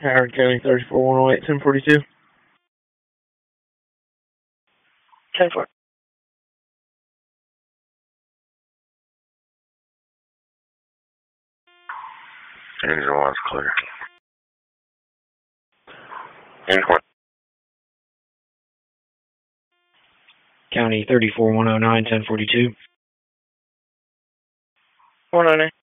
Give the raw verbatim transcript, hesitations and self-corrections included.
Howard County thirty-four one oh eight, ten forty-two. ten four. Engine one's clear. Engine one. County thirty-four one oh nine, ten forty-two. one oh nine.